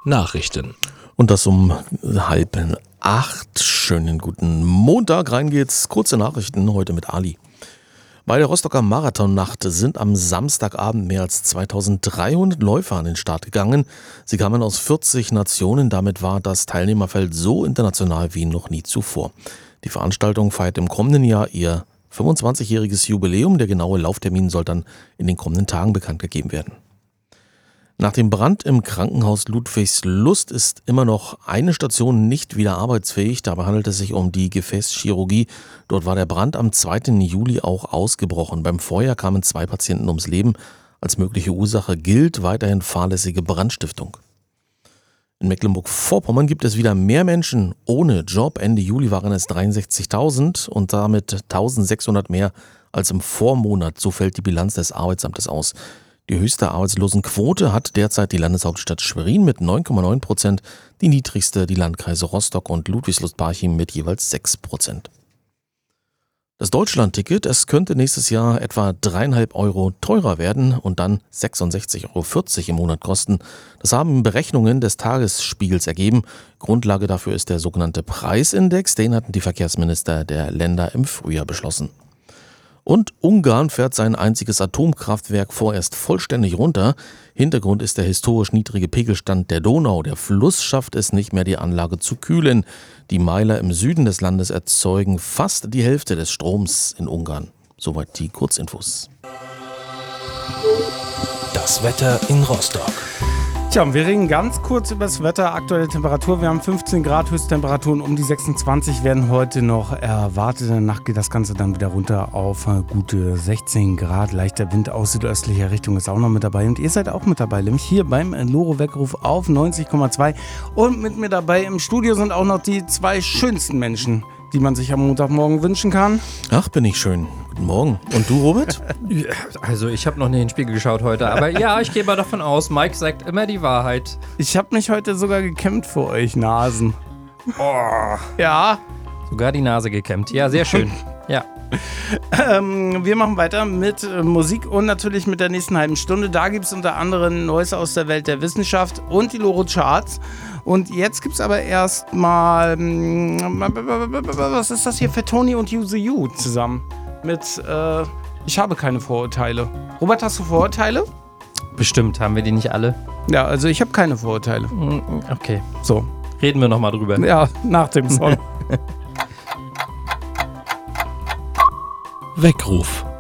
Nachrichten. Und das um 7:30. Schönen guten Montag. Rein geht's. Kurze Nachrichten heute mit Ali. Bei der Rostocker Marathonnacht sind am Samstagabend mehr als 2300 Läufer an den Start gegangen. Sie kamen aus 40 Nationen. Damit war das Teilnehmerfeld so international wie noch nie zuvor. Die Veranstaltung feiert im kommenden Jahr ihr 25-jähriges Jubiläum. Der genaue Lauftermin soll dann in den kommenden Tagen bekannt gegeben werden. Nach dem Brand im Krankenhaus Ludwigslust ist immer noch eine Station nicht wieder arbeitsfähig. Dabei handelt es sich um die Gefäßchirurgie. Dort war der Brand am 2. Juli auch ausgebrochen. Beim Feuer kamen 2 Patienten ums Leben. Als mögliche Ursache gilt weiterhin fahrlässige Brandstiftung. In Mecklenburg-Vorpommern gibt es wieder mehr Menschen ohne Job. Ende Juli waren es 63.000 und damit 1.600 mehr als im Vormonat. So fällt die Bilanz des Arbeitsamtes aus. Die höchste Arbeitslosenquote hat derzeit die Landeshauptstadt Schwerin mit 9,9%, die niedrigste die Landkreise Rostock und Ludwigslust-Parchim mit jeweils 6%. Das Deutschland-Ticket, es könnte nächstes Jahr etwa 3,5 Euro teurer werden und dann 66,40 Euro im Monat kosten. Das haben Berechnungen des Tagesspiegels ergeben. Grundlage dafür ist der sogenannte Preisindex, den hatten die Verkehrsminister der Länder im Frühjahr beschlossen. Und Ungarn fährt sein einziges Atomkraftwerk vorerst vollständig runter. Hintergrund ist der historisch niedrige Pegelstand der Donau. Der Fluss schafft es nicht mehr, die Anlage zu kühlen. Die Meiler im Süden des Landes erzeugen fast die Hälfte des Stroms in Ungarn. Soweit die Kurzinfos. Das Wetter in Rostock. Tja, wir reden ganz kurz über das Wetter. Aktuelle Temperatur, wir haben 15 Grad, Höchsttemperaturen um die 26 werden heute noch erwartet. In der Nacht geht das Ganze dann wieder runter auf gute 16 Grad. Leichter Wind aus südöstlicher Richtung ist auch noch mit dabei. Und ihr seid auch mit dabei, nämlich hier beim Loro-Weckruf auf 90,2. Und mit mir dabei im Studio sind auch noch die 2 schönsten Menschen, die man sich am Montagmorgen wünschen kann. Ach, bin ich schön. Guten Morgen. Und du, Robert? Also ich habe noch nicht in den Spiegel geschaut heute, aber ja, ich gehe mal davon aus, Mike sagt immer die Wahrheit. Ich habe mich heute sogar gekämmt für euch Nasen. Oh. Ja. Sogar die Nase gekämmt. Ja, sehr schön. Ja. Wir machen weiter mit Musik und natürlich mit der nächsten halben Stunde. Da gibt es unter anderem Neues aus der Welt der Wissenschaft und die Loro Charts. Und jetzt gibt es aber erstmal, was ist das hier, für Tony und Use You zusammen mit Ich habe keine Vorurteile. Robert, hast du Vorurteile? Bestimmt, haben wir die nicht alle? Ja, also ich habe keine Vorurteile. Okay, So. reden wir nochmal drüber. Ja, nach dem Song. Weckruf.